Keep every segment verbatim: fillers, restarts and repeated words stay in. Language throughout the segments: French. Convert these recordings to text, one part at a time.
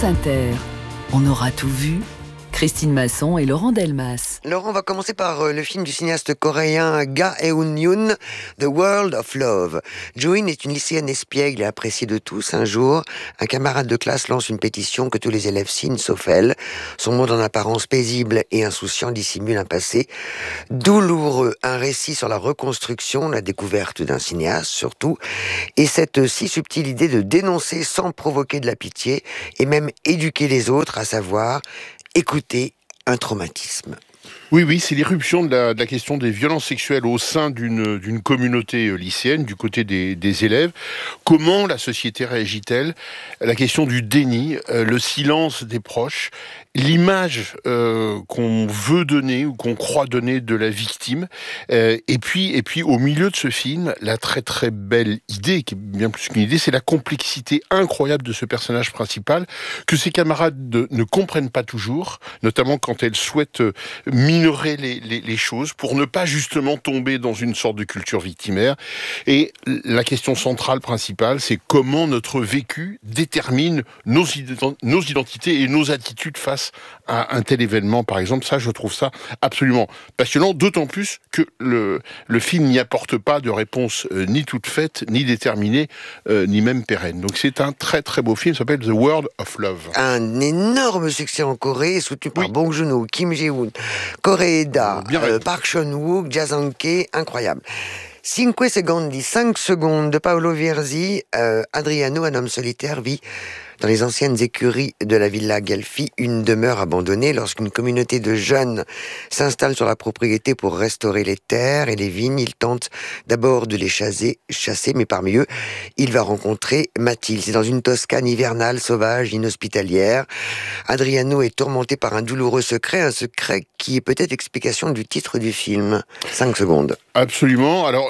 France Inter. On aura tout vu. Christine Masson et Laurent Delmas. Laurent, on va commencer par euh, le film du cinéaste coréen Ga Eun-yoon, The World of Love. Jo-in est une lycéenne espiègle et appréciée de tous. Un jour, un camarade de classe lance une pétition que tous les élèves signent, sauf elle. Son monde en apparence paisible et insouciant dissimule un passé douloureux. Un récit sur la reconstruction, la découverte d'un cinéaste surtout, et cette si subtile idée de dénoncer sans provoquer de la pitié et même éduquer les autres, à savoir écouter un traumatisme. Oui, oui, c'est l'irruption de la, de la question des violences sexuelles au sein d'une, d'une communauté lycéenne, du côté des, des élèves. Comment la société réagit-elle ? La question du déni, euh, le silence des proches, l'image euh, qu'on veut donner ou qu'on croit donner de la victime. Euh, et puis, et puis, au milieu de ce film, la très très belle idée, qui est bien plus qu'une idée, c'est la complexité incroyable de ce personnage principal, que ses camarades de, ne comprennent pas toujours, notamment quand elle souhaite euh, minorer les, les, les choses pour ne pas justement tomber dans une sorte de culture victimaire. Et la question centrale principale, c'est comment notre vécu détermine nos, ident- nos identités et nos attitudes face à un tel événement, par exemple. Ça, je trouve ça absolument passionnant, d'autant plus que le, le film n'y apporte pas de réponse euh, ni toute faite, ni déterminée, euh, ni même pérenne. Donc c'est un très très beau film, ça s'appelle The World of Love. Un énorme succès en Corée, soutenu par oui. Bong Joon-ho, Kim Jae-woon, Koreeda, euh, Park Chan-wook, Ja Sung-kye, incroyable. Cinque secondi, cinq secondes de Paolo Virzi. euh, Adriano, un homme solitaire, vit dans les anciennes écuries de la Villa Gelfi, une demeure abandonnée. Lorsqu'une communauté de jeunes s'installe sur la propriété pour restaurer les terres et les vignes, il tente d'abord de les chasser, chasser, mais parmi eux, il va rencontrer Mathilde. C'est dans une Toscane hivernale, sauvage, inhospitalière. Adriano est tourmenté par un douloureux secret, un secret qui est peut-être l'explication du titre du film. Cinq secondes. Absolument. Alors,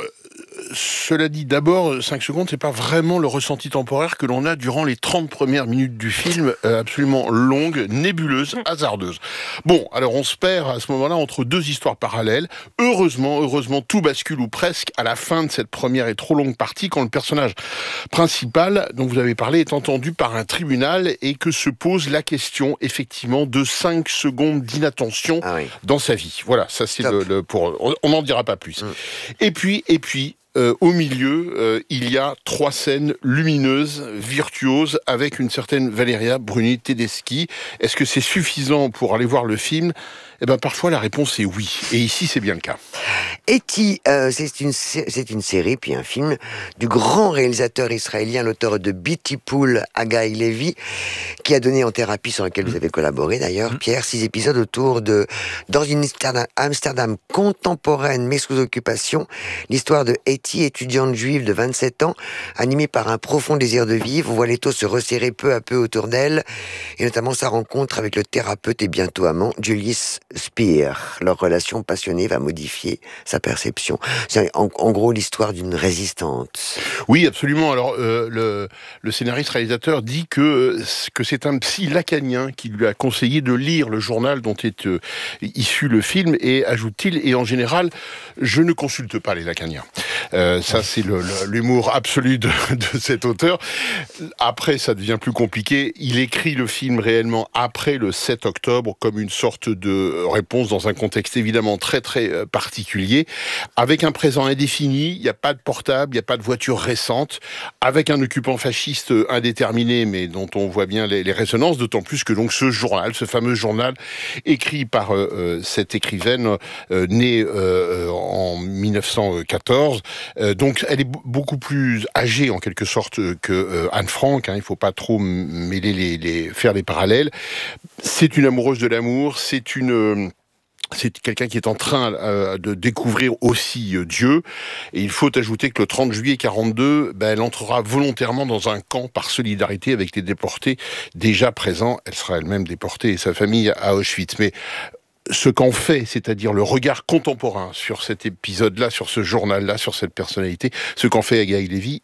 cela dit, d'abord, cinq secondes, c'est pas vraiment le ressenti temporaire que l'on a durant les trente premières minutes du film, euh, absolument longue, nébuleuse, hasardeuse. Bon, alors on se perd à ce moment-là entre deux histoires parallèles. Heureusement, heureusement, tout bascule ou presque à la fin de cette première et trop longue partie quand le personnage principal, dont vous avez parlé, est entendu par un tribunal et que se pose la question, effectivement, de cinq secondes d'inattention ah oui. dans sa vie. Voilà, ça c'est le, le pour. On n'en dira pas plus. Hum. Et puis, et puis. Euh, au milieu, euh, il y a trois scènes lumineuses, virtuoses, avec une certaine Valeria Bruni Tedeschi. Est-ce que c'est suffisant pour aller voir le film ? Eh ben, parfois, la réponse est oui. Et ici, c'est bien le cas. Eti, euh, c'est, une, c'est une série, puis un film, du grand réalisateur israélien, l'auteur de Beauty Pool, Haggai Levy, qui a donné En thérapie, sur lequel vous avez collaboré d'ailleurs, Pierre, six épisodes autour de, dans une Amsterdam, Amsterdam contemporaine, mais sous occupation, l'histoire de Eti, étudiante juive de vingt-sept ans, animée par un profond désir de vivre. On voit l'étau se resserrer peu à peu autour d'elle, et notamment sa rencontre avec le thérapeute et bientôt amant, Julius Speer. Leur relation passionnée va modifier sa perception. C'est en, en gros l'histoire d'une résistante. Oui, absolument. Alors, euh, le, le scénariste-réalisateur dit que, que c'est un psy lacanien qui lui a conseillé de lire le journal dont est euh, issu le film, et ajoute-t-il, et en général, je ne consulte pas les lacaniens. Euh, ça, c'est le, le, l'humour absolu de, de cet auteur. Après, ça devient plus compliqué. Il écrit le film réellement après le sept octobre, comme une sorte de réponse dans un contexte évidemment très très particulier, avec un présent indéfini. Il n'y a pas de portable, il n'y a pas de voiture récente, avec un occupant fasciste indéterminé, mais dont on voit bien les, les résonances, d'autant plus que donc ce journal, ce fameux journal, écrit par euh, cette écrivaine euh, née euh, en dix-neuf cent quatorze, Euh, donc elle est b- beaucoup plus âgée en quelque sorte que euh, Anne Frank, hein, il ne faut pas trop mêler les, les, faire les parallèles. C'est une amoureuse de l'amour, c'est une... Euh, c'est quelqu'un qui est en train euh, de découvrir aussi euh, Dieu. Et il faut ajouter que le trente juillet quarante-deux, ben, elle entrera volontairement dans un camp par solidarité avec les déportés déjà présents. Elle sera elle-même déportée et sa famille à Auschwitz. Mais ce qu'en fait, c'est-à-dire le regard contemporain sur cet épisode-là, sur ce journal-là, sur cette personnalité, ce qu'en fait Haggai Levy est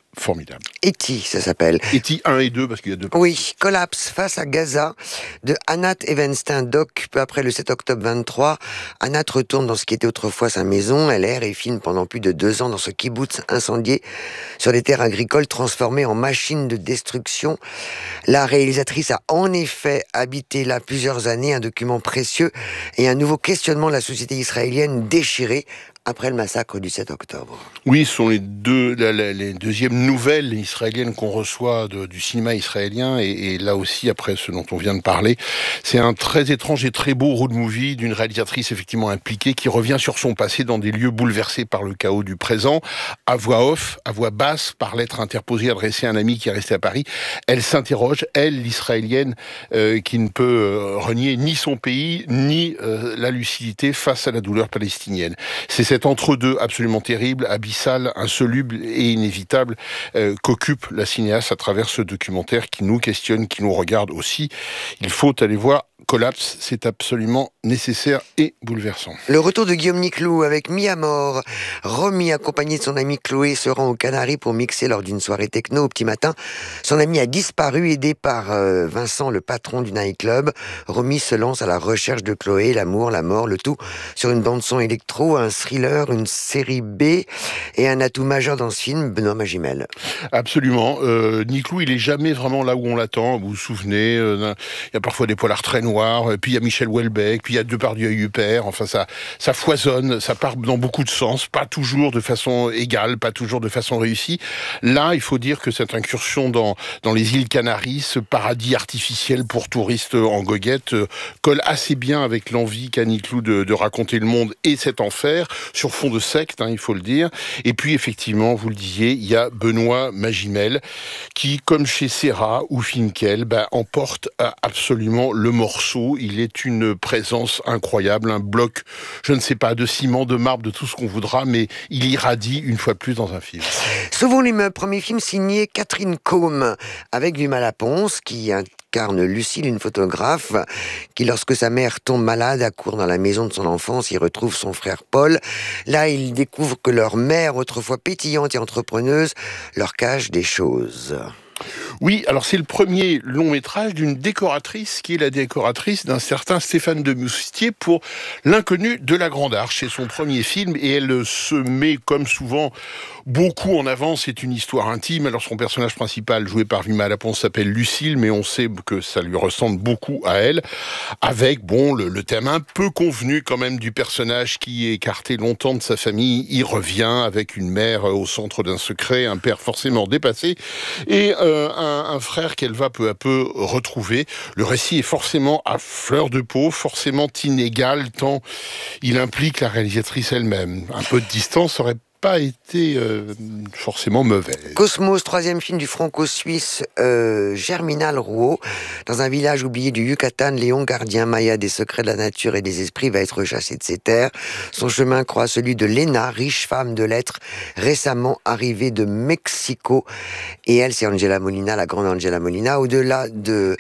formidable. E T, ça s'appelle. E T un et deux, parce qu'il y a deux parties. Oui, Collapse face à Gaza, de Anat Evenstein Doc, peu après le sept octobre vingt-trois. Anat retourne dans ce qui était autrefois sa maison. Elle erre et filme pendant plus de deux ans dans ce kibbutz incendié sur des terres agricoles transformées en machines de destruction. La réalisatrice a en effet habité là plusieurs années, un document précieux et un nouveau questionnement de la société israélienne déchirée après le massacre du sept octobre. Oui, ce sont les deux, la, la, les deuxièmes nouvelles israéliennes qu'on reçoit de, du cinéma israélien, et, et là aussi, après ce dont on vient de parler, c'est un très étrange et très beau road movie d'une réalisatrice effectivement impliquée qui revient sur son passé dans des lieux bouleversés par le chaos du présent, à voix off, à voix basse, par lettre interposée adressée à un ami qui est resté à Paris. Elle s'interroge, elle, l'israélienne, euh, qui ne peut euh, renier ni son pays, ni euh, la lucidité face à la douleur palestinienne. C'est cet entre-deux absolument terrible, abyssal, insoluble et inévitable euh, qu'occupe la cinéaste à travers ce documentaire qui nous questionne, qui nous regarde aussi. Il faut aller voir Collapse, c'est absolument nécessaire et bouleversant. Le retour de Guillaume Niclou avec Mi Amor. Romy, accompagné de son ami Chloé, se rend aux Canaries pour mixer lors d'une soirée techno au petit matin. Son ami a disparu, aidé par euh, Vincent, le patron du nightclub. Romy se lance à la recherche de Chloé, l'amour, la mort, le tout sur une bande-son électro, un thriller, une série B et un atout majeur dans ce film, Benoît Magimel. Absolument. Euh, Niclou, il est jamais vraiment là où on l'attend. Vous vous souvenez, euh, il y a parfois des poilars très noirs. Puis il y a Michel Houellebecq, puis il y a Depardieu et Huppert. Enfin, ça, ça foisonne, ça part dans beaucoup de sens, pas toujours de façon égale, pas toujours de façon réussie. Là, il faut dire que cette incursion dans, dans les îles Canaries, ce paradis artificiel pour touristes en goguette, euh, colle assez bien avec l'envie qu'a Niclou de, de raconter le monde et cet enfer, sur fond de secte, hein, il faut le dire. Et puis, effectivement, vous le disiez, il y a Benoît Magimel, qui, comme chez Serra ou Finkel, bah, emporte absolument le morceau. Il est une présence incroyable, un bloc, je ne sais pas, de ciment, de marbre, de tout ce qu'on voudra, mais il irradie une fois de plus dans un film. Sauvons l'immeuble, premier film signé Catherine Combe, avec Vima Laponce, qui incarne Lucille, une photographe, qui, lorsque sa mère tombe malade, accourt dans la maison de son enfance, il retrouve son frère Paul. Là, il découvre que leur mère, autrefois pétillante et entrepreneuse, leur cache des choses. Oui, alors c'est le premier long métrage d'une décoratrice qui est la décoratrice d'un certain Stéphane de Moustier pour L'inconnu de la Grande Arche. C'est son premier film et elle se met comme souvent beaucoup en avant. C'est une histoire intime. Alors son personnage principal, joué par Vima Laponce, s'appelle Lucille, mais on sait que ça lui ressemble beaucoup à elle, avec bon le, le thème un peu convenu quand même du personnage qui est écarté longtemps de sa famille. Il revient avec une mère au centre d'un secret, un père forcément dépassé et euh, un Un, un frère qu'elle va peu à peu retrouver. Le récit est forcément à fleur de peau, forcément inégal, tant il implique la réalisatrice elle-même. Un peu de distance aurait pas été euh, forcément mauvais. Cosmos, troisième film du franco-suisse euh, Germinal Rouault. Dans un village oublié du Yucatan, Léon, gardien maya des secrets de la nature et des esprits, va être chassé de ses terres. Son chemin croise celui de Lena, riche femme de lettres, récemment arrivée de Mexico. Et elle, c'est Angela Molina, la grande Angela Molina. Au-delà de...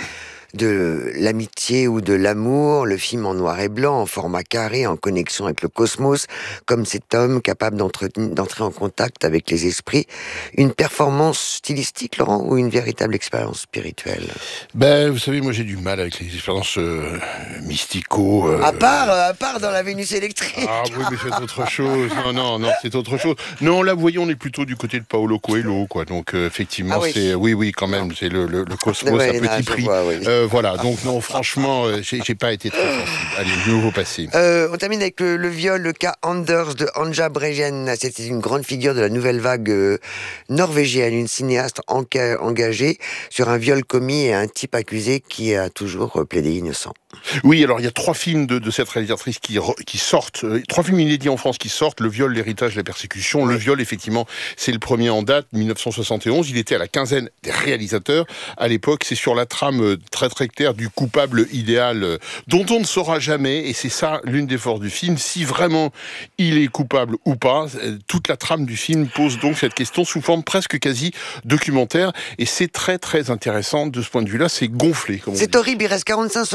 de l'amitié ou de l'amour, le film en noir et blanc, en format carré, en connexion avec le cosmos, comme cet homme capable d'entrer en contact avec les esprits. Une performance stylistique, Laurent, ou une véritable expérience spirituelle? Ben, vous savez, moi j'ai du mal avec les expériences euh, mystico. Euh, à part, à part dans la Vénus électrique. Ah oui, mais c'est autre chose. Non, non, non, c'est autre chose. Non, là, vous voyez, on est plutôt du côté de Paolo Coelho, quoi. Donc, euh, effectivement, ah oui. c'est, oui, oui, quand même, c'est le, le, le cosmos ouais, à petit prix. Vois, oui. euh, Euh, voilà, donc non, franchement, euh, j'ai, j'ai pas été très sensible. Allez, nouveau passé. Euh, on termine avec le, le viol, le cas Anders de Anja Bregen. C'était une grande figure de la nouvelle vague euh, norvégienne, une cinéaste enca- engagée sur un viol commis et un type accusé qui a toujours euh, plaidé innocent. Oui, alors il y a trois films de, de cette réalisatrice qui, re, qui sortent, euh, trois films inédits en France qui sortent, Le viol, l'héritage, la persécution. Oui. Le viol, effectivement, c'est le premier en date, dix-neuf cent soixante et onze. Il était à la quinzaine des réalisateurs. À l'époque, c'est sur la trame euh, très très claire du coupable idéal euh, dont on ne saura jamais, et c'est ça l'une des forces du film, si vraiment il est coupable ou pas. Euh, toute la trame du film pose donc cette question sous forme presque quasi documentaire, et c'est très très intéressant de ce point de vue-là, c'est gonflé. Comme on c'est dit. Horrible, il reste quarante-cinq secondes pour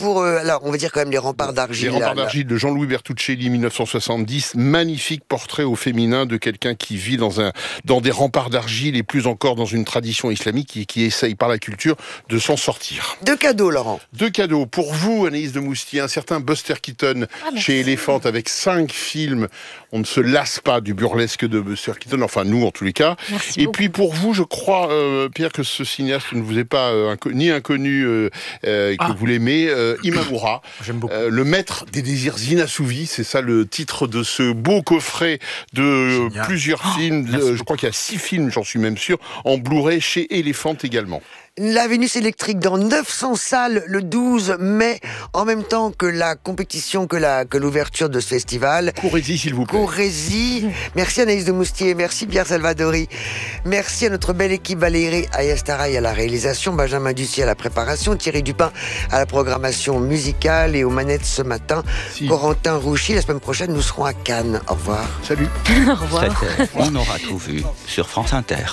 pour, euh, alors on va dire quand même les remparts d'argile. Les remparts là, d'argile de Jean-Louis Bertuccelli, mille neuf cent soixante-dix. Magnifique portrait au féminin de quelqu'un qui vit dans, un, dans des remparts d'argile et plus encore dans une tradition islamique qui, qui essaye par la culture de s'en sortir. Deux cadeaux, Laurent. Deux cadeaux. Pour vous, Anaïs de Moustier, un certain Buster Keaton ah, chez Elephant avec cinq films. On ne se lasse pas du burlesque de Buster Keaton, enfin nous en tous les cas. Merci et beaucoup. Puis pour vous, je crois, euh, Pierre, que ce cinéaste ne vous est pas euh, inco- ni inconnu euh, euh, et que ah. vous l'aimez, euh, Imamura. J'aime beaucoup. Euh, le maître des désirs inassouvis, c'est ça le titre de ce beau coffret de Génial. plusieurs oh, films. Euh, je crois qu'il y a six films, j'en suis même sûr, en Blu-ray chez Elephant également. La Vénus électrique dans neuf cents salles le douze mai, en même temps que la compétition, que, la, que l'ouverture de ce festival. Courez-y, s'il vous plaît. Courez-y. Merci Anaïs de Moustier, merci Pierre Salvadori, merci à notre belle équipe Valérie Ayastaraï à la réalisation, Benjamin Dussier à la préparation, Thierry Dupin à la programmation musicale et aux manettes ce matin, si. Corentin Rouchy. La semaine prochaine, nous serons à Cannes. Au revoir. Salut. Au revoir. On aura tout vu sur France Inter.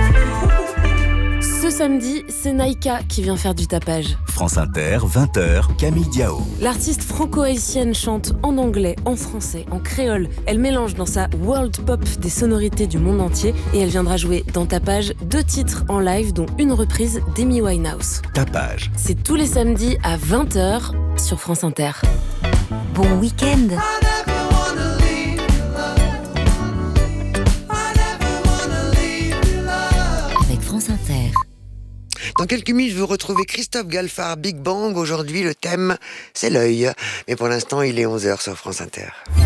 Ce samedi, c'est Naïka qui vient faire du tapage. France Inter, vingt heures, Camille Diao. L'artiste franco-haïtienne chante en anglais, en français, en créole. Elle mélange dans sa world pop des sonorités du monde entier et elle viendra jouer dans Tapage deux titres en live, dont une reprise d'Amy Winehouse. Tapage. C'est tous les samedis à vingt heures sur France Inter. Bon week-end. Avec France Inter. Dans quelques minutes, vous retrouvez Christophe Galfard, Big Bang. Aujourd'hui, le thème, c'est l'œil. Mais pour l'instant, il est onze heures sur France Inter.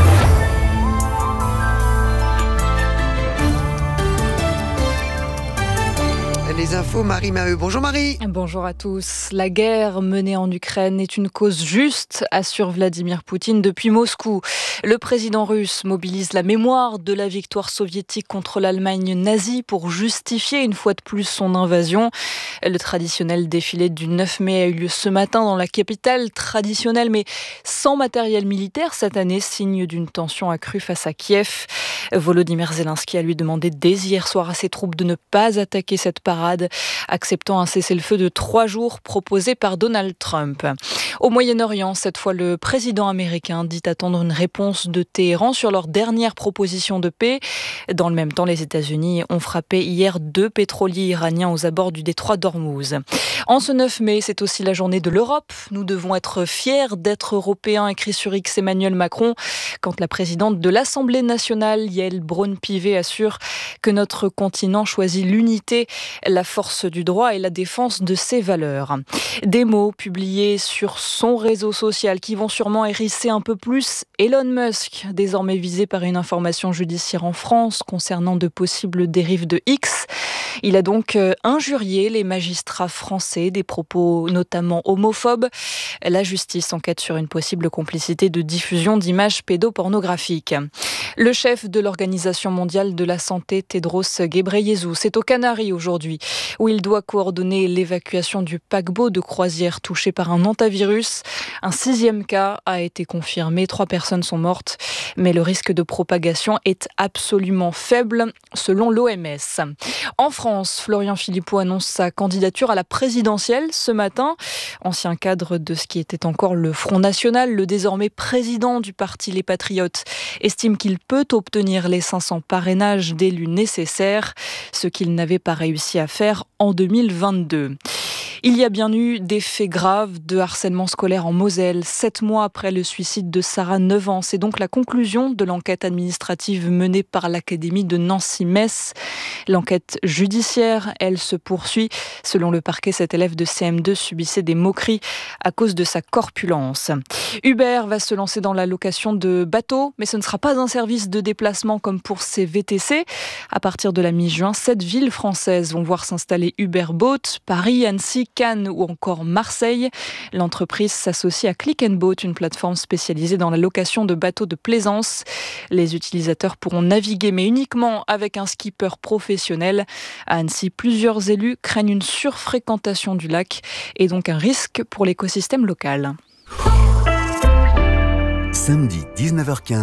Les infos, Marie Maheu. Bonjour Marie. Bonjour à tous. La guerre menée en Ukraine est une cause juste, assure Vladimir Poutine depuis Moscou. Le président russe mobilise la mémoire de la victoire soviétique contre l'Allemagne nazie pour justifier une fois de plus son invasion. Le traditionnel défilé du neuf mai a eu lieu ce matin dans la capitale traditionnelle, mais sans matériel militaire cette année, signe d'une tension accrue face à Kiev. Volodymyr Zelensky a lui demandé dès hier soir à ses troupes de ne pas attaquer cette parade, acceptant un cessez-le-feu de trois jours proposé par Donald Trump. Au Moyen-Orient, cette fois, le président américain dit attendre une réponse de Téhéran sur leur dernière proposition de paix. Dans le même temps, les États-Unis ont frappé hier deux pétroliers iraniens aux abords du détroit d'Ormuz. En ce neuf mai, c'est aussi la journée de l'Europe. Nous devons être fiers d'être européens, écrit sur X Emmanuel Macron, quand la présidente de l'Assemblée nationale, Yael Braun-Pivet, assure que notre continent choisit l'unité, la force du droit et la défense de ses valeurs. Des mots publiés sur son réseau social qui vont sûrement hérisser un peu plus Elon Musk, désormais visé par une information judiciaire en France concernant de possibles dérives de X. Il a donc injurié les magistrats français, des propos notamment homophobes. La justice enquête sur une possible complicité de diffusion d'images pédopornographiques. Le chef de l'Organisation mondiale de la santé, Tedros Ghebreyesus, est aux Canaries aujourd'hui, où il doit coordonner l'évacuation du paquebot de croisière touché par un hantavirus. Un sixième cas a été confirmé, trois personnes sont mortes, mais le risque de propagation est absolument faible, selon l'O M S. En France, Florian Philippot annonce sa candidature à la présidentielle ce matin. Ancien cadre de ce qui était encore le Front National, le désormais président du parti Les Patriotes estime qu'il peut obtenir les cinq cents parrainages d'élus nécessaires, ce qu'il n'avait pas réussi à faire en deux mille vingt-deux. Il y a bien eu des faits graves de harcèlement scolaire en Moselle, sept mois après le suicide de Sarah, neuf ans. C'est donc la conclusion de l'enquête administrative menée par l'Académie de Nancy-Metz. L'enquête judiciaire, elle, se poursuit. Selon le parquet, cet élève de C M deux subissait des moqueries à cause de sa corpulence. Uber va se lancer dans la location de bateaux, mais ce ne sera pas un service de déplacement comme pour ses V T C. À partir de la mi-juin, sept villes françaises vont voir s'installer Uber Boat, Paris, Annecy, Cannes ou encore Marseille. L'entreprise s'associe à Click and Boat, une plateforme spécialisée dans la location de bateaux de plaisance. Les utilisateurs pourront naviguer, mais uniquement avec un skipper professionnel. À Annecy, plusieurs élus craignent une surfréquentation du lac et donc un risque pour l'écosystème local. Samedi dix-neuf heures quinze,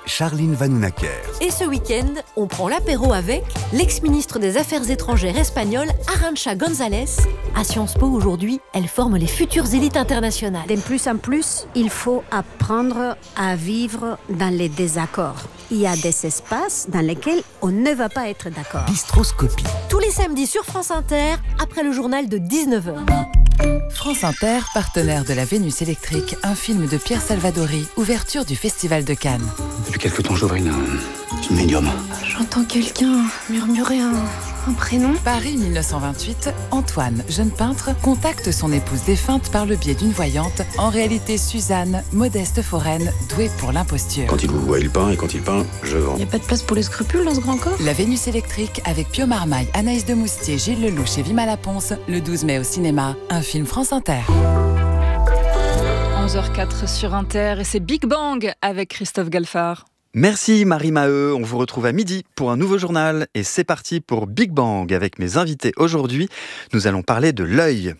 Charline Vanhoenacker. Et ce week-end, on prend l'apéro avec l'ex-ministre des Affaires étrangères espagnole, Arantxa González. À Sciences Po, aujourd'hui, elle forme les futures élites internationales. De plus en plus, il faut apprendre à vivre dans les désaccords. Il y a des espaces dans lesquels on ne va pas être d'accord. Bistroscopie. Tous les samedis sur France Inter, après le journal de dix-neuf heures. France Inter, partenaire de la Vénus électrique, un film de Pierre Salvadori, ouverture du Festival de Cannes. Depuis quelque temps, j'ouvre une, une médium. J'entends quelqu'un murmurer un, un prénom. Paris mille neuf cent vingt-huit, Antoine, jeune peintre, contacte son épouse défunte par le biais d'une voyante, en réalité Suzanne, modeste foraine, douée pour l'imposture. Quand il vous voit, il peint, et quand il peint, je vends. Il n'y a pas de place pour les scrupules dans ce grand corps. La Vénus électrique avec Pio Marmaille, Anaïs de Moustier, Gilles Lelouch et Vima Laponce, le douze mai au cinéma, un film France Inter. onze heures quatre sur Inter et c'est Big Bang avec Christophe Galfard. Merci Marie Maheu, on vous retrouve à midi pour un nouveau journal et c'est parti pour Big Bang avec mes invités aujourd'hui. Nous allons parler de l'œil.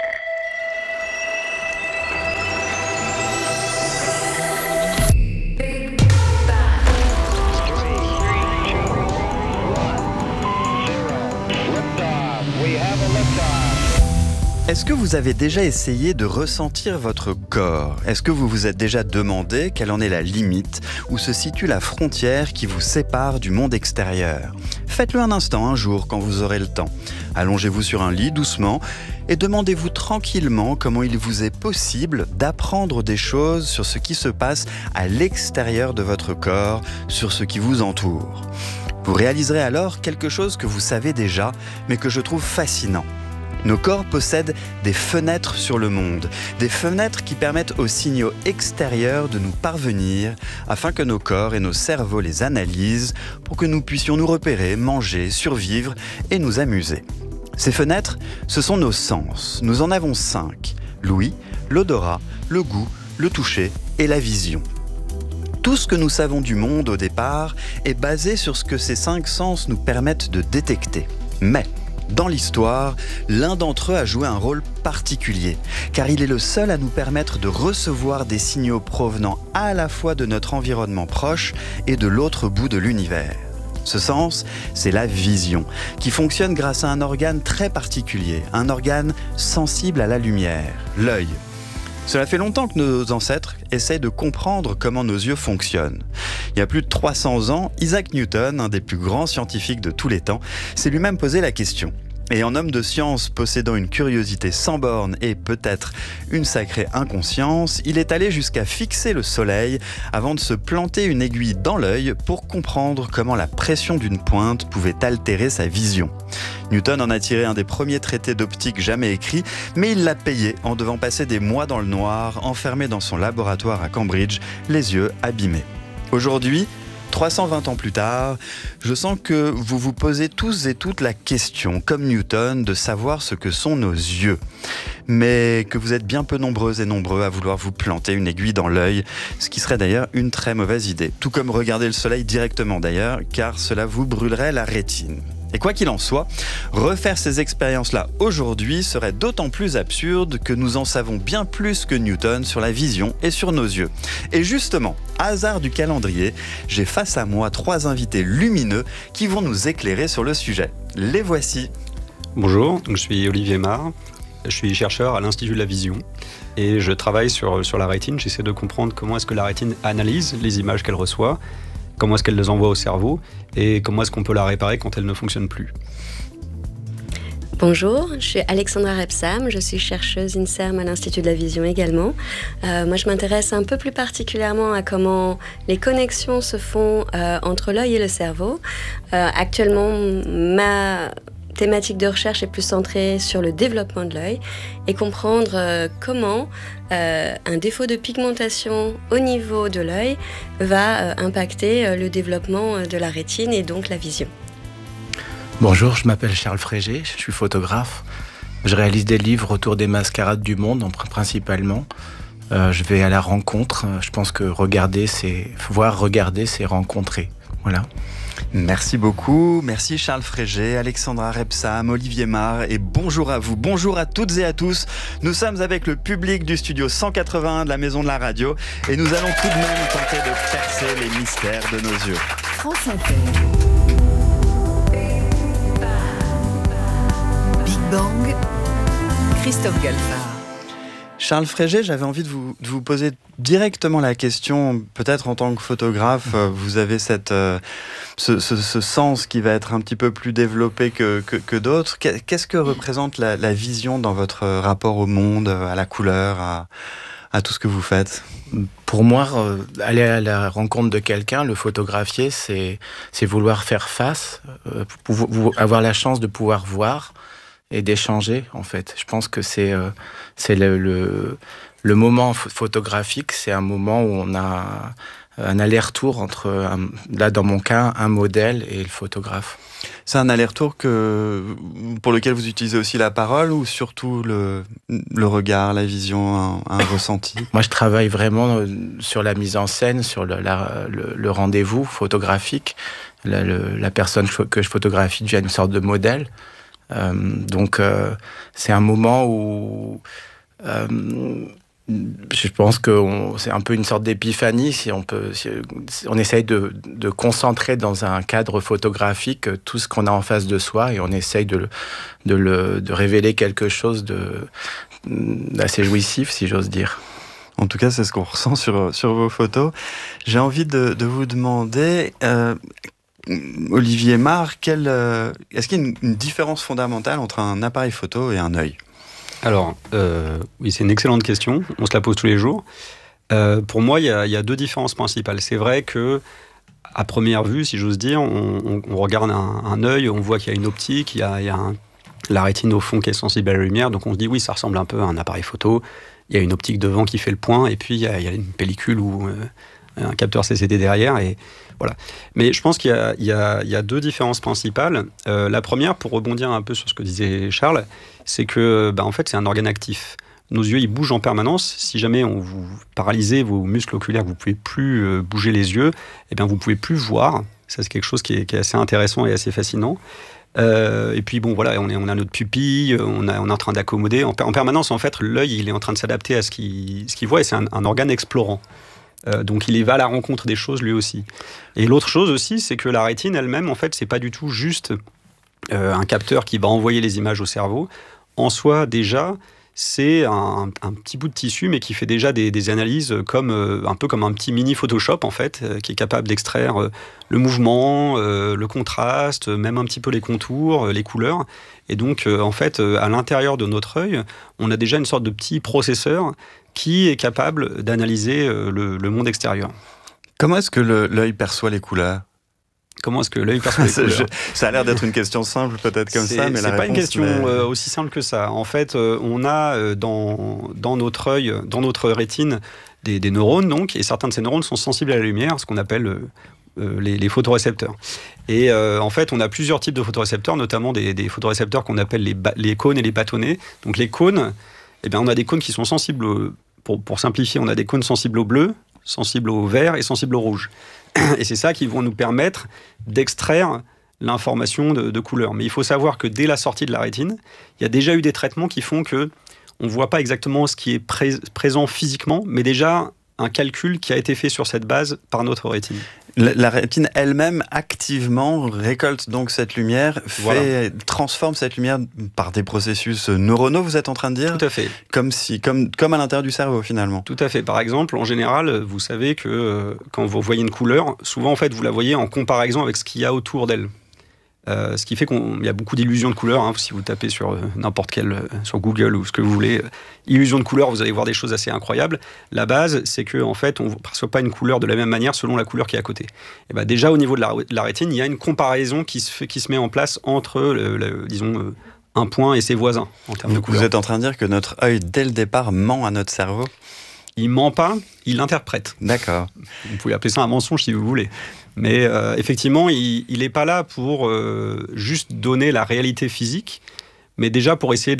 Est-ce que vous avez déjà essayé de ressentir votre corps ? Est-ce que vous vous êtes déjà demandé quelle en est la limite, où se situe la frontière qui vous sépare du monde extérieur ? Faites-le un instant, un jour, quand vous aurez le temps. Allongez-vous sur un lit doucement et demandez-vous tranquillement comment il vous est possible d'apprendre des choses sur ce qui se passe à l'extérieur de votre corps, sur ce qui vous entoure. Vous réaliserez alors quelque chose que vous savez déjà, mais que je trouve fascinant. Nos corps possèdent des fenêtres sur le monde, des fenêtres qui permettent aux signaux extérieurs de nous parvenir afin que nos corps et nos cerveaux les analysent pour que nous puissions nous repérer, manger, survivre et nous amuser. Ces fenêtres, ce sont nos sens. Nous en avons cinq. L'ouïe, l'odorat, le goût, le toucher et la vision. Tout ce que nous savons du monde au départ est basé sur ce que ces cinq sens nous permettent de détecter. Mais dans l'histoire, l'un d'entre eux a joué un rôle particulier, car il est le seul à nous permettre de recevoir des signaux provenant à la fois de notre environnement proche et de l'autre bout de l'univers. Ce sens, c'est la vision, qui fonctionne grâce à un organe très particulier, un organe sensible à la lumière, l'œil. Cela fait longtemps que nos ancêtres essayent de comprendre comment nos yeux fonctionnent. Il y a plus de trois cents ans, Isaac Newton, un des plus grands scientifiques de tous les temps, s'est lui-même posé la question. Et en homme de science possédant une curiosité sans borne et peut-être une sacrée inconscience, il est allé jusqu'à fixer le soleil avant de se planter une aiguille dans l'œil pour comprendre comment la pression d'une pointe pouvait altérer sa vision. Newton en a tiré un des premiers traités d'optique jamais écrits, mais il l'a payé en devant passer des mois dans le noir, enfermé dans son laboratoire à Cambridge, les yeux abîmés. Aujourd'hui, trois cent vingt ans plus tard, je sens que vous vous posez tous et toutes la question, comme Newton, de savoir ce que sont nos yeux. Mais que vous êtes bien peu nombreux et nombreux à vouloir vous planter une aiguille dans l'œil, ce qui serait d'ailleurs une très mauvaise idée. Tout comme regarder le soleil directement d'ailleurs, car cela vous brûlerait la rétine. Et quoi qu'il en soit, refaire ces expériences-là aujourd'hui serait d'autant plus absurde que nous en savons bien plus que Newton sur la vision et sur nos yeux. Et justement, hasard du calendrier, j'ai face à moi trois invités lumineux qui vont nous éclairer sur le sujet. Les voici. Bonjour, je suis Olivier Marre, je suis chercheur à l'Institut de la Vision et je travaille sur, sur la rétine. J'essaie de comprendre comment est-ce que la rétine analyse les images qu'elle reçoit, comment est-ce qu'elle les envoie au cerveau et comment est-ce qu'on peut la réparer quand elle ne fonctionne plus. Bonjour, je suis Alexandra Repsam, je suis chercheuse INSERM à l'Institut de la Vision également. Euh, moi, je m'intéresse un peu plus particulièrement à comment les connexions se font euh, entre l'œil et le cerveau. Euh, actuellement, ma thématique de recherche est plus centrée sur le développement de l'œil et comprendre euh, comment euh, un défaut de pigmentation au niveau de l'œil va euh, impacter euh, le développement de la rétine et donc la vision. Bonjour, je m'appelle Charles Frégé, je suis photographe. Je réalise des livres autour des mascarades du monde, principalement. Euh, je vais à la rencontre. Je pense que regarder, c'est voir regarder, c'est rencontrer. Voilà. Merci beaucoup, merci Charles Frégé, Alexandra Rebsam, Olivier Marr et bonjour à vous, bonjour à toutes et à tous. Nous sommes avec le public du studio cent quatre-vingt-un de la Maison de la Radio et nous allons tout de même tenter de percer les mystères de nos yeux. France Inter. Big Bang, Christophe Galfard. Charles Frégé, j'avais envie de vous, de vous poser directement la question, peut-être en tant que photographe, vous avez cette, euh, ce, ce, ce sens qui va être un petit peu plus développé que, que, que d'autres. Qu'est-ce que représente la, la vision dans votre rapport au monde, à la couleur, à, à tout ce que vous faites ? Pour moi, euh, aller à la rencontre de quelqu'un, le photographier, c'est, c'est vouloir faire face, euh, pour, pour avoir la chance de pouvoir voir et d'échanger, en fait. Je pense que c'est, euh, c'est le, le, le moment photographique, c'est un moment où on a un aller-retour entre, un, là dans mon cas, un modèle et le photographe. C'est un aller-retour que, pour lequel vous utilisez aussi la parole ou surtout le, le regard, la vision, un, un ressenti ? Moi, je travaille vraiment sur la mise en scène, sur le, la, le, le rendez-vous photographique. La, le, la personne que je photographie devient une sorte de modèle. Euh, donc euh, c'est un moment où euh, je pense que on, c'est un peu une sorte d'épiphanie si on peut, si on essaye de, de concentrer dans un cadre photographique tout ce qu'on a en face de soi et on essaye de, de, le, de révéler quelque chose de, d'assez jouissif, si j'ose dire. En tout cas, c'est ce qu'on ressent sur, sur vos photos. J'ai envie de, de vous demander... Euh, Olivier Marr, quel, euh, est-ce qu'il y a une, une différence fondamentale entre un appareil photo et un œil ? Alors, euh, oui, c'est une excellente question. On se la pose tous les jours. Euh, pour moi, il y, y a deux différences principales. C'est vrai que, à première vue, si j'ose dire, on, on, on regarde un, un œil, on voit qu'il y a une optique, il y a, il y a un, la rétine au fond qui est sensible à la lumière, donc on se dit oui, ça ressemble un peu à un appareil photo. Il y a une optique devant qui fait le point, et puis il y a, il y a une pellicule ou euh, un capteur C C D derrière, et voilà. Mais je pense qu'il y a, il y a, il y a deux différences principales. Euh, la première, pour rebondir un peu sur ce que disait Charles, c'est que, bah, en fait, c'est un organe actif. Nos yeux, ils bougent en permanence. Si jamais on vous paralysez vos muscles oculaires, vous ne pouvez plus euh, bouger les yeux, eh bien, vous ne pouvez plus voir. Ça, c'est quelque chose qui est, qui est assez intéressant et assez fascinant. Euh, et puis, bon, voilà, on, est, on a notre pupille, on, a, on est en train d'accommoder. En, en permanence, en fait, l'œil, il est en train de s'adapter à ce qu'il, ce qu'il voit, et c'est un, un organe explorant. Euh, donc il va à la rencontre des choses lui aussi. Et l'autre chose aussi, c'est que la rétine elle-même, en fait, c'est pas du tout juste euh, un capteur qui va envoyer les images au cerveau. En soi, déjà, c'est un, un petit bout de tissu, mais qui fait déjà des, des analyses comme, euh, un peu comme un petit mini Photoshop, en fait, euh, qui est capable d'extraire euh, le mouvement, euh, le contraste, même un petit peu les contours, euh, les couleurs. Et donc, euh, en fait, euh, à l'intérieur de notre œil, on a déjà une sorte de petit processeur qui est capable d'analyser euh, le, le monde extérieur. Comment est-ce que le, l'œil perçoit les couleurs ? Comment est-ce que l'œil perçoit les couleurs ? Je, ça a l'air d'être une question simple, peut-être comme c'est, ça, mais c'est la pas réponse... une question mais... euh, aussi simple que ça. En fait, euh, on a euh, dans, dans notre œil, dans notre rétine, des, des neurones, donc, et certains de ces neurones sont sensibles à la lumière, ce qu'on appelle euh, euh, les, les photorécepteurs. Et euh, en fait, on a plusieurs types de photorécepteurs, notamment des, des photorécepteurs qu'on appelle les, ba- les cônes et les bâtonnets. Donc les cônes, eh bien, on a des cônes qui sont sensibles, au, pour, pour simplifier, on a des cônes sensibles au bleu, sensibles au vert et sensibles au rouge. Et c'est ça qui vont nous permettre d'extraire l'information de, de couleur. Mais il faut savoir que dès la sortie de la rétine, il y a déjà eu des traitements qui font que on ne voit pas exactement ce qui est pré- présent physiquement, mais déjà un calcul qui a été fait sur cette base par notre rétine. La, la rétine elle-même activement récolte donc cette lumière, fait, voilà. transforme cette lumière par des processus neuronaux, vous êtes en train de dire ? Tout à fait. Comme, si, comme, comme à l'intérieur du cerveau finalement. Tout à fait. Par exemple, en général, vous savez que euh, quand vous voyez une couleur, souvent en fait vous la voyez en comparaison avec ce qu'il y a autour d'elle. Euh, ce qui fait qu'il y a beaucoup d'illusions de couleurs. Hein. Si vous tapez sur euh, n'importe quel, euh, sur Google ou ce que vous voulez, euh, illusions de couleurs, vous allez voir des choses assez incroyables. La base, c'est que en fait, on ne perçoit pas une couleur de la même manière selon la couleur qui est à côté. Et ben déjà au niveau de la, de la rétine, il y a une comparaison qui se fait, qui se met en place entre, le, le, disons, euh, un point et ses voisins en termes vous, de couleurs. Vous êtes en train de dire que notre œil, dès le départ, ment à notre cerveau ? Il ment pas, il interprète. D'accord. Vous pouvez appeler ça un mensonge si vous voulez. Mais euh, effectivement, il n'est pas là pour euh, juste donner la réalité physique, mais déjà pour essayer de la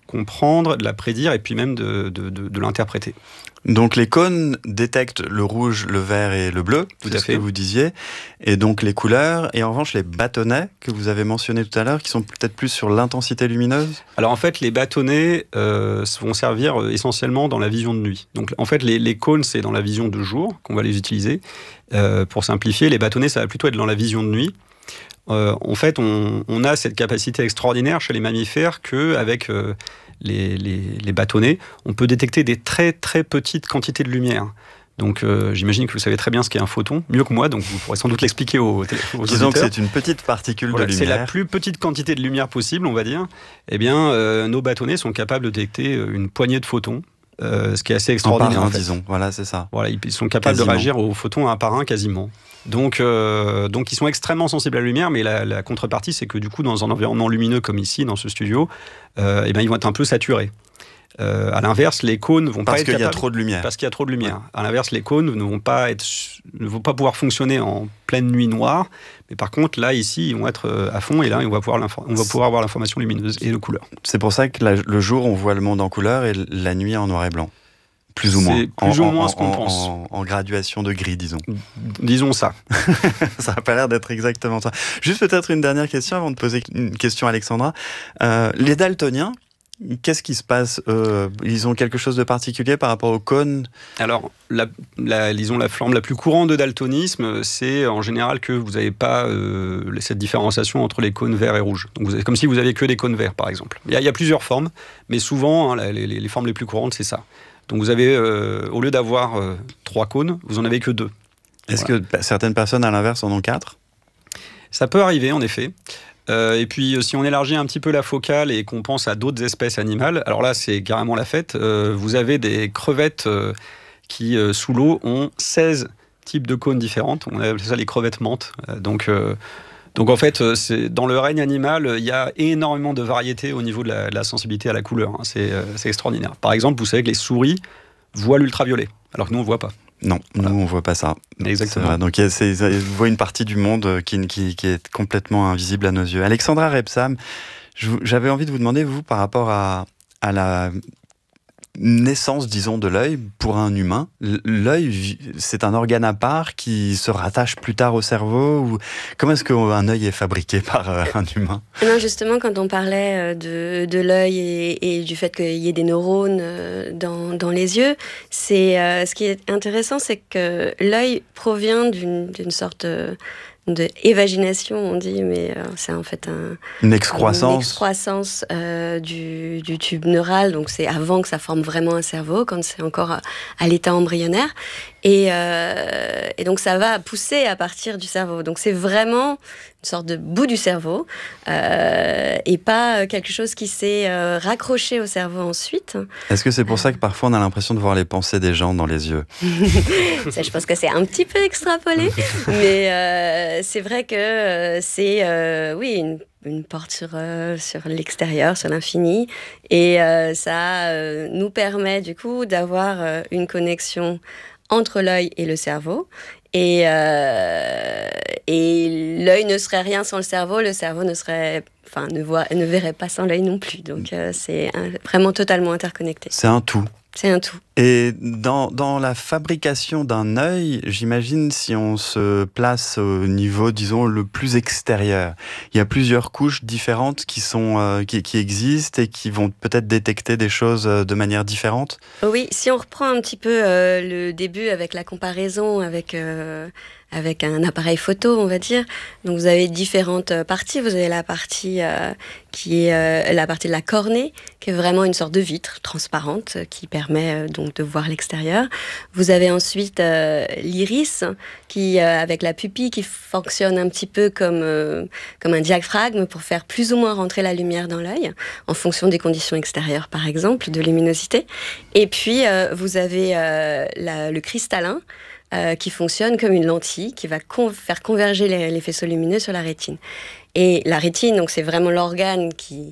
comprendre, de la prédire et puis même de, de, de, de l'interpréter. Donc les cônes détectent le rouge, le vert et le bleu, tout c'est à ce fait. que vous disiez, et donc les couleurs, et en revanche les bâtonnets que vous avez mentionnés tout à l'heure, qui sont peut-être plus sur l'intensité lumineuse. Alors en fait, les bâtonnets euh, vont servir euh, essentiellement dans la vision de nuit. Donc en fait, les, les cônes, c'est dans la vision de jour qu'on va les utiliser. Euh, pour simplifier, les bâtonnets, ça va plutôt être dans la vision de nuit. Euh, en fait, on, on a cette capacité extraordinaire chez les mammifères qu'avec euh, les, les, les bâtonnets, on peut détecter des très très petites quantités de lumière. Donc euh, j'imagine que vous savez très bien ce qu'est un photon, mieux que moi, donc vous pourrez sans doute l'expliquer aux, aux auditeurs. Disons que c'est une petite particule voilà, de lumière. C'est la plus petite quantité de lumière possible, on va dire. Eh bien, euh, nos bâtonnets sont capables de détecter une poignée de photons. Euh, ce qui est assez extraordinaire. En par un, en fait. disons. Voilà, c'est ça. Voilà, ils sont capables Quasiment. de réagir aux photons un par un quasiment. Donc, euh, donc ils sont extrêmement sensibles à la lumière, mais la, la contrepartie, c'est que du coup, dans un environnement lumineux comme ici, dans ce studio, euh, eh ben, ils vont être un peu saturés. Euh, à l'inverse, les cônes vont parce pas être qu'il capables... y a trop de lumière. Parce qu'il y a trop de lumière. Ouais. À l'inverse, les cônes ne vont pas être, ne vont pas pouvoir fonctionner en pleine nuit noire. Mais par contre, là, ici, ils vont être à fond et là, on va pouvoir, on va pouvoir avoir l'information lumineuse et de couleur. C'est pour ça que la, le jour, on voit le monde en couleur et la nuit en noir et blanc. Plus ou moins. C'est plus en, ou moins en, ce qu'on en, pense. En, en graduation de gris, disons. Disons ça. Ça n'a pas l'air d'être exactement ça. Juste peut-être une dernière question avant de poser une question à Alexandra. Euh, les daltoniens, qu'est-ce qui se passe euh, Ils ont quelque chose de particulier par rapport aux cônes? Alors, la, la, disons, la forme la plus courante de daltonisme, c'est en général que vous n'avez pas euh, cette différenciation entre les cônes verts et rouges. Donc, vous avez, comme si vous aviez que des cônes verts, par exemple. Il y a, il y a plusieurs formes, mais souvent, hein, les, les, les formes les plus courantes, c'est ça. Donc, vous avez, euh, au lieu d'avoir euh, trois cônes, vous en avez que deux. Est-ce voilà. que certaines personnes, à l'inverse, en ont quatre? Ça peut arriver, en effet. Euh, et puis, si on élargit un petit peu la focale et qu'on pense à d'autres espèces animales, alors là, c'est carrément la fête. Euh, vous avez des crevettes euh, qui, euh, sous l'eau, ont seize types de cônes différentes. On appelle ça les crevettes menthes. Euh, donc, euh, donc, en fait, c'est, dans le règne animal, il y a énormément de variétés au niveau de la, de la sensibilité à la couleur. Hein. C'est, euh, c'est extraordinaire. Par exemple, vous savez que les souris voient l'ultraviolet, alors que nous, on ne voit pas. Non, voilà. Nous, on ne voit pas ça. Exactement. C'est donc, c'est, vous voyez une partie du monde qui, qui, qui est complètement invisible à nos yeux. Alexandra Rebsam, j'avais envie de vous demander, vous, par rapport à, à la naissance, disons, de l'œil pour un humain, l'œil, c'est un organe à part qui se rattache plus tard au cerveau ou... Comment est-ce qu'un œil est fabriqué par euh, un humain? Non, justement, quand on parlait de, de l'œil et, et du fait qu'il y ait des neurones dans, dans les yeux, c'est, euh, ce qui est intéressant, c'est que l'œil provient d'une, d'une sorte de... de évagination, on dit, mais euh, c'est en fait un, une excroissance, une excroissance euh, du, du tube neural, donc c'est avant que ça forme vraiment un cerveau, quand c'est encore à, à l'état embryonnaire, et, euh, et donc ça va pousser à partir du cerveau, donc c'est vraiment une sorte de bout du cerveau, euh, et pas quelque chose qui s'est euh, raccroché au cerveau ensuite. Est-ce que c'est pour ça que parfois on a l'impression de voir les pensées des gens dans les yeux? Ça, je pense que c'est un petit peu extrapolé, mais euh, c'est vrai que euh, c'est euh, oui, une, une porte sur, euh, sur l'extérieur, sur l'infini, et euh, ça euh, nous permet du coup d'avoir euh, une connexion entre l'œil et le cerveau. Et, euh, et l'œil ne serait rien sans le cerveau, le cerveau ne serait, enfin, ne, voit, ne verrait pas sans l'œil non plus. Donc euh, c'est un, vraiment totalement interconnecté. C'est un tout. C'est un tout. Et dans, dans la fabrication d'un œil, j'imagine, si on se place au niveau, disons, le plus extérieur, il y a plusieurs couches différentes qui, sont, euh, qui, qui existent et qui vont peut-être détecter des choses de manière différente? Oui, si on reprend un petit peu euh, le début avec la comparaison avec... Euh, avec un appareil photo, on va dire. Donc vous avez différentes parties. Vous avez la partie euh, qui est euh, la partie de la cornée, qui est vraiment une sorte de vitre transparente qui permet euh, donc de voir l'extérieur. Vous avez ensuite euh, l'iris, qui euh, avec la pupille qui fonctionne un petit peu comme euh, comme un diaphragme pour faire plus ou moins rentrer la lumière dans l'œil, en fonction des conditions extérieures, par exemple, de luminosité. Et puis euh, vous avez euh, la, le cristallin. Euh, qui fonctionne comme une lentille qui va con- faire converger les, les faisceaux lumineux sur la rétine. Et la rétine, donc c'est vraiment l'organe qui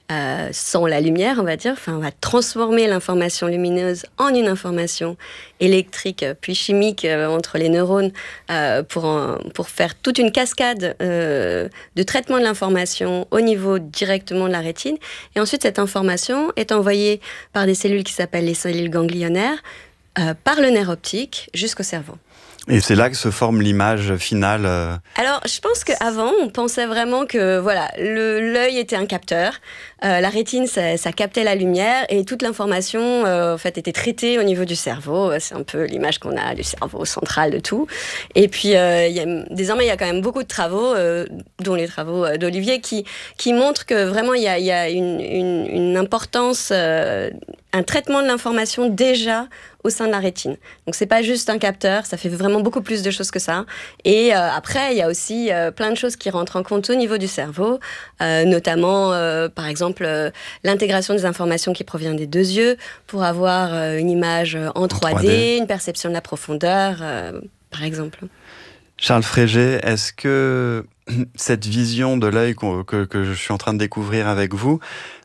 euh, sans la lumière, on va dire. Enfin, on va transformer l'information lumineuse en une information électrique puis chimique euh, entre les neurones euh, pour, en, pour faire toute une cascade euh, de traitement de l'information au niveau directement de la rétine. Et ensuite, cette information est envoyée par des cellules qui s'appellent les cellules ganglionnaires euh, par le nerf optique jusqu'au cerveau. Et c'est là que se forme l'image finale. Euh... Alors, je pense qu'avant, on pensait vraiment que voilà, le, l'œil était un capteur. Euh, la rétine, ça, ça captait la lumière et toute l'information euh, en fait, était traitée au niveau du cerveau. C'est un peu l'image qu'on a du cerveau central de tout. Et puis, euh, y a, désormais, il y a quand même beaucoup de travaux, euh, dont les travaux d'Olivier, qui, qui montrent que vraiment, il y a, y a une, une, une importance, euh, un traitement de l'information déjà au sein de la rétine. Donc, c'est pas juste un capteur, ça fait vraiment beaucoup plus de choses que ça. Et euh, après, il y a aussi euh, plein de choses qui rentrent en compte au niveau du cerveau, euh, notamment, euh, par exemple, euh, l'intégration des informations qui proviennent des deux yeux pour avoir euh, une image en, en trois D, trois D, une perception de la profondeur, euh, par exemple. Charles Frégé, est-ce que cette vision de l'œil que, que je suis en train de découvrir avec vous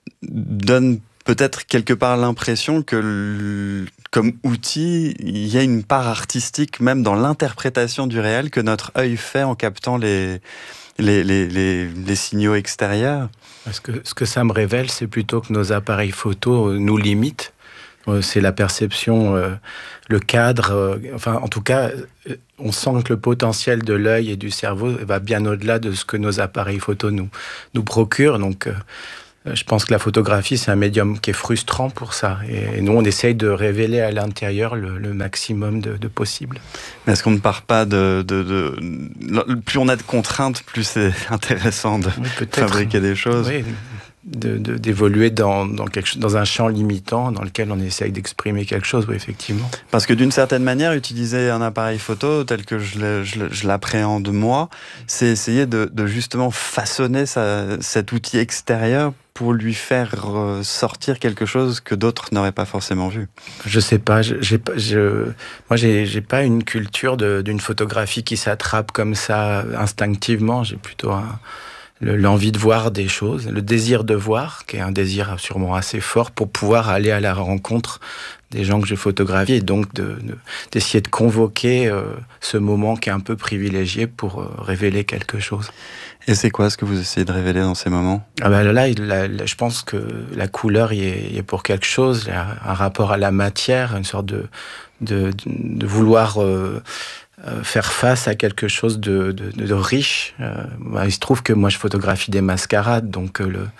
donne peut-être quelque part l'impression que, le, comme outil, il y a une part artistique même dans l'interprétation du réel que notre œil fait en captant les, les, les, les, les signaux extérieurs? Parce que, ce que ça me révèle, c'est plutôt que nos appareils photo nous limitent. C'est la perception, euh, le cadre, euh, enfin en tout cas, on sent que le potentiel de l'œil et du cerveau va bien au-delà de ce que nos appareils photo nous, nous procurent. Donc, euh, je pense que la photographie, c'est un médium qui est frustrant pour ça. Et nous, on essaye de révéler à l'intérieur le, le maximum de, de possible. Mais est-ce qu'on ne part pas de, de, de... Plus on a de contraintes, plus c'est intéressant de oui, fabriquer des choses. Oui, de, de, d'évoluer dans, dans, quelque, dans un champ limitant dans lequel on essaye d'exprimer quelque chose, oui, effectivement. Parce que d'une certaine manière, utiliser un appareil photo tel que je, le, je, je l'appréhende moi, c'est essayer de, de justement façonner sa, cet outil extérieur pour lui faire sortir quelque chose que d'autres n'auraient pas forcément vu. Je sais pas, je, j'ai, je, moi j'ai, j'ai pas une culture de, d'une photographie qui s'attrape comme ça instinctivement. J'ai plutôt un, le, l'envie de voir des choses, le désir de voir, qui est un désir sûrement assez fort pour pouvoir aller à la rencontre des gens que je photographie et donc de, de, d'essayer de convoquer euh, ce moment qui est un peu privilégié pour euh, révéler quelque chose. Et c'est quoi ce que vous essayez de révéler dans ces moments? Ah ben là, là, là, je pense que la couleur y est, y est pour quelque chose, il y a un rapport à la matière, une sorte de, de, de vouloir euh, faire face à quelque chose de, de, de riche. Euh, bah, il se trouve que moi, je photographie des mascarades, donc euh, le,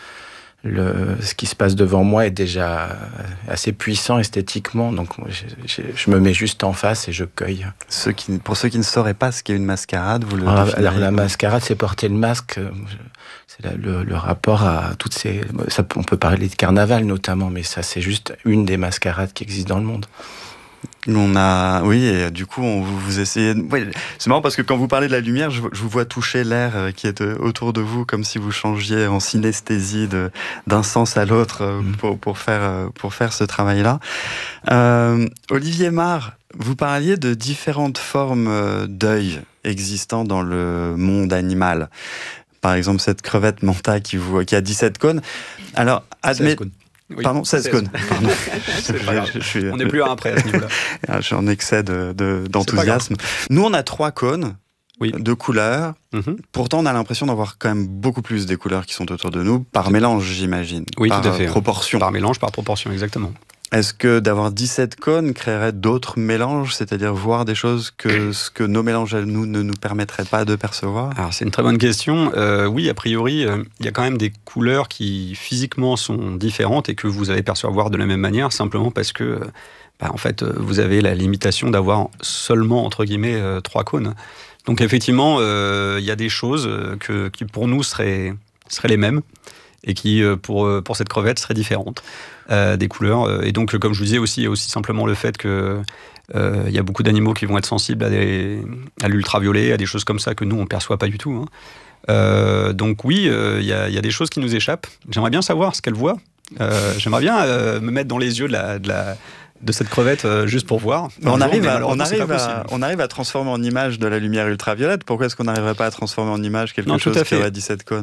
le, ce qui se passe devant moi est déjà assez puissant esthétiquement, donc moi, je, je, je me mets juste en face et je cueille. Ceux qui, pour ceux qui ne sauraient pas ce qu'est une mascarade, vous le ah, alors la mascarade, c'est porter le masque. C'est la, le, le rapport à toutes ces... Ça, on peut parler de carnaval notamment, mais ça, c'est juste une des mascarades qui existent dans le monde. On a, oui, et du coup, on, vous essayez. Oui, c'est marrant parce que quand vous parlez de la lumière, je, je vous vois toucher l'air qui est autour de vous, comme si vous changiez en synesthésie de, d'un sens à l'autre mmh. pour, pour faire pour faire ce travail-là. Euh, Olivier Marr, vous parliez de différentes formes d'œil existant dans le monde animal. Par exemple, cette crevette manta qui vous qui a dix-sept cônes. Alors, admettez. Oui, Pardon, seize cônes. Pardon. je, je suis, on n'est plus à un près à ce niveau-là. Je suis en excès de, de, d'enthousiasme. Nous, on a trois cônes oui. de couleurs. Mm-hmm. Pourtant, on a l'impression d'avoir quand même beaucoup plus des couleurs qui sont autour de nous, par mélange, j'imagine. Oui, par tout à fait. Proportion. Par mélange, par proportion, exactement. Est-ce que d'avoir dix-sept cônes créerait d'autres mélanges, c'est-à-dire voir des choses que ce que nos mélanges à nous ne nous permettraient pas de percevoir? Alors c'est une très bonne question. Euh, oui, a priori, il euh, y a quand même des couleurs qui physiquement sont différentes et que vous allez percevoir de la même manière, simplement parce que bah, en fait, vous avez la limitation d'avoir seulement, entre guillemets, euh, trois cônes. Donc effectivement, il euh, y a des choses que, qui pour nous seraient, seraient les mêmes et qui, pour, pour cette crevette, seraient différentes. Euh, des couleurs. Et donc, comme je vous disais aussi, il y a aussi simplement le fait que euh, y a beaucoup d'animaux qui vont être sensibles à, des, à l'ultraviolet, à des choses comme ça que nous, on ne perçoit pas du tout. Hein. Euh, donc oui, il euh, y, y a des choses qui nous échappent. J'aimerais bien savoir ce qu'elle voit. Euh, j'aimerais bien euh, me mettre dans les yeux de la... De la de cette crevette euh, juste pour voir. On, jour, arrive à, on, arrive à, on arrive à transformer en image de la lumière ultraviolette. Pourquoi est-ce qu'on n'arriverait pas à transformer en image quelque non, chose qui aurait dix-sept cônes?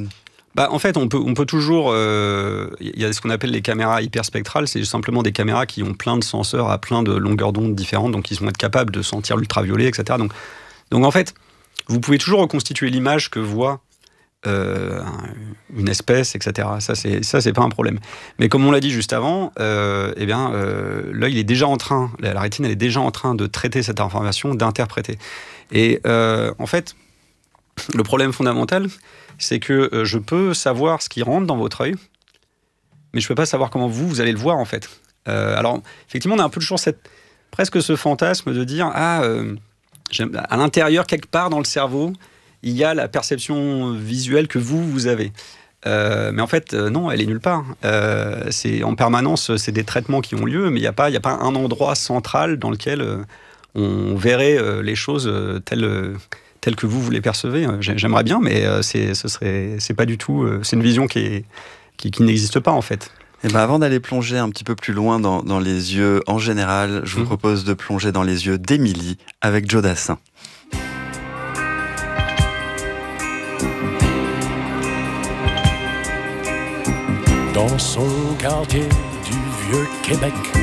Bah, en fait, on peut, on peut toujours... Il euh, y a ce qu'on appelle les caméras hyperspectrales, c'est simplement des caméras qui ont plein de senseurs à plein de longueurs d'onde différentes, donc ils vont être capables de sentir l'ultraviolet, et cetera. Donc, donc en fait, vous pouvez toujours reconstituer l'image que voit euh, une espèce, et cetera. Ça, c'est, ça, c'est pas un problème. Mais comme on l'a dit juste avant, euh, eh bien, euh, l'œil est déjà en train, la, la rétine, elle est déjà en train de traiter cette information, d'interpréter. Et euh, en fait, le problème fondamental, c'est que euh, je peux savoir ce qui rentre dans votre œil, mais je peux pas savoir comment vous, vous allez le voir, en fait. Euh, alors, effectivement, on a un peu toujours cette, presque ce fantasme de dire, ah, euh, à l'intérieur, quelque part dans le cerveau, il y a la perception visuelle que vous, vous avez. Euh, mais en fait, euh, non, elle est nulle part. Euh, c'est, en permanence, c'est des traitements qui ont lieu, mais il n'y a pas, il y a pas un endroit central dans lequel euh, on verrait euh, les choses euh, telles... Euh, tel que vous, vous les percevez. J'aimerais bien, mais c'est, ce serait, c'est pas du tout... C'est une vision qui, est, qui, qui n'existe pas, en fait. Et ben avant d'aller plonger un petit peu plus loin dans, dans les yeux en général, je vous mmh. propose de plonger dans les yeux d'Émilie avec Joe Dassin. Dans son quartier du Vieux-Québec,